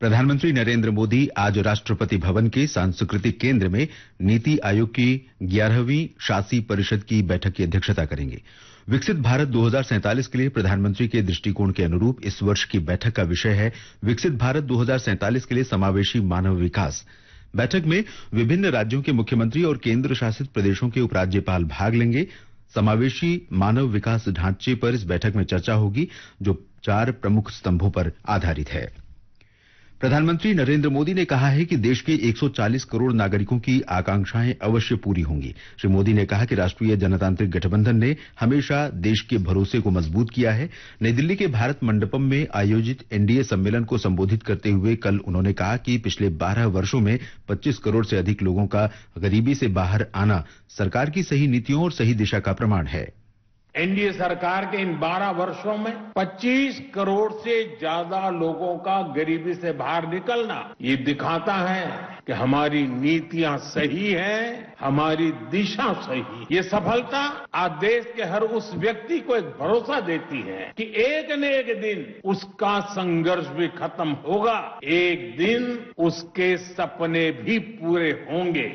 प्रधानमंत्री नरेंद्र मोदी आज राष्ट्रपति भवन के सांस्कृतिक केंद्र में नीति आयोग की 11वीं शासी परिषद की बैठक की अध्यक्षता करेंगे। विकसित भारत 2047 के लिए प्रधानमंत्री के दृष्टिकोण के अनुरूप इस वर्ष की बैठक का विषय है विकसित भारत 2047 के लिए समावेशी मानव विकास। बैठक में विभिन्न राज्यों के मुख्यमंत्री और केंद्र शासित प्रदेशों के उपराज्यपाल भाग लेंगे। समावेशी मानव विकास ढांचे पर इस बैठक में चर्चा होगी, जो 4 प्रमुख स्तंभों पर आधारित है। प्रधानमंत्री नरेंद्र मोदी ने कहा है कि देश के 140 करोड़ नागरिकों की आकांक्षाएं अवश्य पूरी होंगी। श्री मोदी ने कहा कि राष्ट्रीय जनतांत्रिक गठबंधन ने हमेशा देश के भरोसे को मजबूत किया है। नई दिल्ली के भारत मंडपम में आयोजित एनडीए सम्मेलन को संबोधित करते हुए कल उन्होंने कहा कि पिछले 12 वर्षों में 25 करोड़ से अधिक लोगों का गरीबी से बाहर आना सरकार की सही नीतियों और सही दिशा का प्रमाण है। एनडीए सरकार के इन 12 वर्षों में 25 करोड़ से ज्यादा लोगों का गरीबी से बाहर निकलना ये दिखाता है कि हमारी नीतियां सही हैं, हमारी दिशा सही है। ये सफलता आज देश के हर उस व्यक्ति को एक भरोसा देती है कि एक न एक दिन उसका संघर्ष भी खत्म होगा, एक दिन उसके सपने भी पूरे होंगे।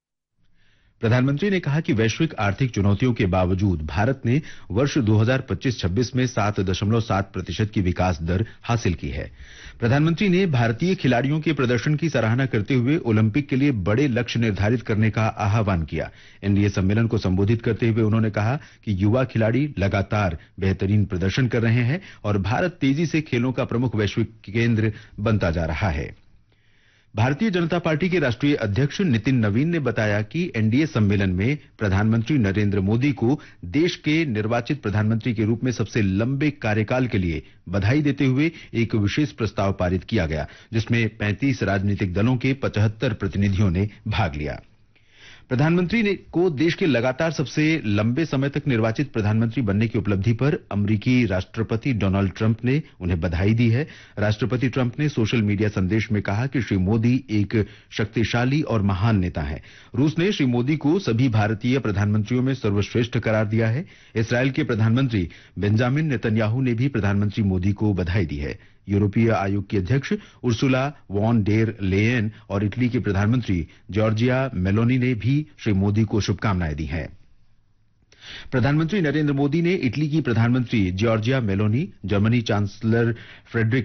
प्रधानमंत्री ने कहा कि वैश्विक आर्थिक चुनौतियों के बावजूद भारत ने वर्ष 2025-26 में 7.7% की विकास दर हासिल की है। प्रधानमंत्री ने भारतीय खिलाड़ियों के प्रदर्शन की सराहना करते हुए ओलंपिक के लिए बड़े लक्ष्य निर्धारित करने का आह्वान किया। एनडीए सम्मेलन को संबोधित करते हुए उन्होंने कहा कि युवा खिलाड़ी लगातार बेहतरीन प्रदर्शन कर रहे हैं और भारत तेजी से खेलों का प्रमुख वैश्विक केंद्र बनता जा रहा है। भारतीय जनता पार्टी के राष्ट्रीय अध्यक्ष नितिन नवीन ने बताया कि एनडीए सम्मेलन में प्रधानमंत्री नरेंद्र मोदी को देश के निर्वाचित प्रधानमंत्री के रूप में सबसे लंबे कार्यकाल के लिए बधाई देते हुए एक विशेष प्रस्ताव पारित किया गया, जिसमें 35 राजनीतिक दलों के 75 प्रतिनिधियों ने भाग लिया। प्रधानमंत्री को देश के लगातार सबसे लंबे समय तक निर्वाचित प्रधानमंत्री बनने की उपलब्धि पर अमेरिकी राष्ट्रपति डोनाल्ड ट्रंप ने उन्हें बधाई दी है। राष्ट्रपति ट्रंप ने सोशल मीडिया संदेश में कहा कि श्री मोदी एक शक्तिशाली और महान नेता हैं। रूस ने श्री मोदी को सभी भारतीय प्रधानमंत्रियों में सर्वश्रेष्ठ करार दिया है। इस्राएल के प्रधानमंत्री बेंजामिन नेतन्याहू ने भी प्रधानमंत्री मोदी को बधाई दी है। यूरोपीय आयोग की अध्यक्ष उर्सुला वॉन डेर लेयन और इटली के प्रधानमंत्री जॉर्जिया मेलोनी ने भी श्री मोदी को शुभकामनाएं दी हैं। प्रधानमंत्री नरेंद्र मोदी ने इटली की प्रधानमंत्री Giorgia Meloni, Germany chancellor Friedrich